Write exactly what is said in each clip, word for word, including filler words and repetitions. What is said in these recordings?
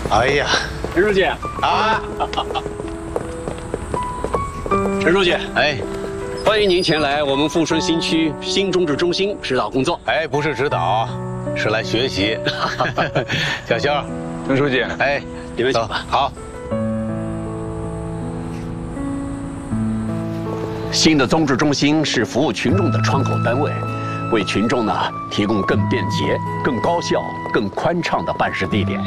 哎呀， 陈书记啊， 陈书记， 哎， 欢迎您前来我们富顺新区新中治中心指导工作。 哎，不是指导，是来学习。小肖， 陈书记， 哎， 你们请吧。 好。 新的中治中心是服务群众的窗口单位，为群众呢提供更便捷、更高效、更宽畅的办事地点。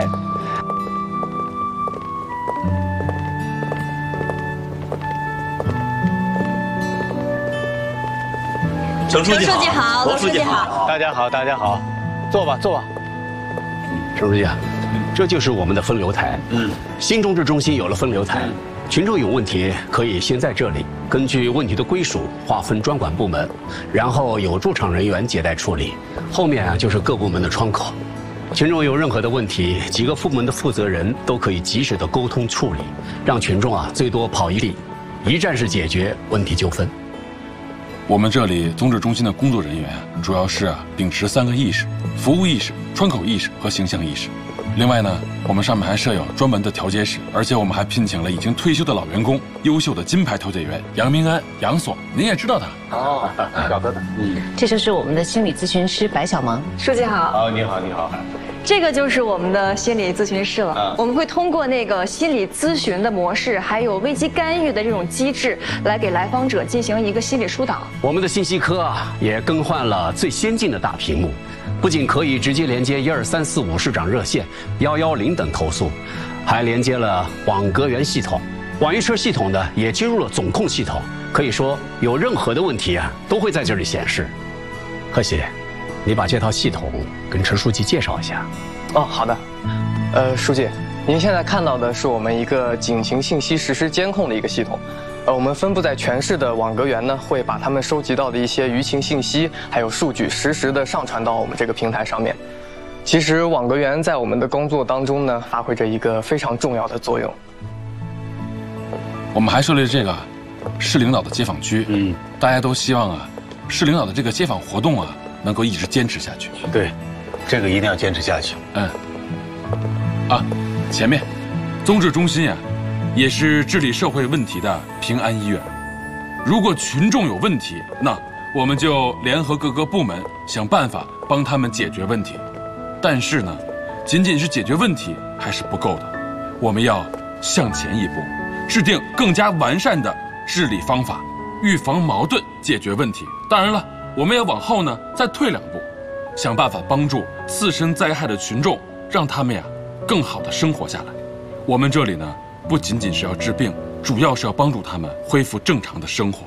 陈书记好， 好， 罗书记好， 大家好，大家好，坐吧，坐吧。 陈书记啊，这就是我们的分流台。嗯，新中治中心有了分流台，群众有问题可以先在这里，根据问题的归属划分专管部门，然后有驻场人员接待处理。后面啊就是各部门的窗口，群众有任何的问题，几个部门的负责人都可以及时的沟通处理，让群众啊最多跑一地，一站式解决问题纠纷。 我们这里中治中心的工作人员主要是啊秉持三个意识：服务意识、窗口意识和形象意识。另外呢，我们上面还设有专门的调解室，而且我们还聘请了已经退休的老员工，优秀的金牌调解员杨明安、杨所，您也知道他哦，晓得的。 嗯，这就是我们的心理咨询师白小萌。 书记好。 好，你好，你好。 这个就是我们的心理咨询室了。啊、我们会通过那个心理咨询的模式，还有危机干预的这种机制，来给来访者进行一个心理疏导。 我们的信息科啊，也更换了最先进的大屏幕，不仅可以直接连接一二三四五市长热线、幺幺零等投诉，还连接了网格员系统。网约车系统呢，也进入了总控系统。可以说，有任何的问题啊，都会在这里显示。贺喜，你把这套系统跟陈书记介绍一下。 哦，好的。呃，书记，您现在看到的是我们一个警情信息实时监控的一个系统。呃，我们分布在全市的网格员呢，会把他们收集到的一些舆情信息还有数据，实时的上传到我们这个平台上面。其实网格员在我们的工作当中呢，发挥着一个非常重要的作用。 我们还设立这个市领导的街访区，嗯，大家都希望啊，市领导的这个街访活动啊，能够一直坚持下去。 对，这个一定要坚持下去。 嗯。啊，前面，中治中心啊，也是治理社会问题的平安医院。如果群众有问题，那我们就联合各个部门想办法帮他们解决问题。但是呢，仅仅是解决问题还是不够的，我们要向前一步，制定更加完善的治理方法，预防矛盾，解决问题。当然了，我们也往后呢再退两步，想办法帮助自身灾害的群众，让他们呀更好的生活下来。我们这里呢，不仅仅是要治病，主要是要帮助他们恢复正常的生活。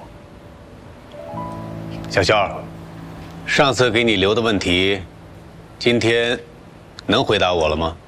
小肖，上次给你留的问题，今天能回答我了吗？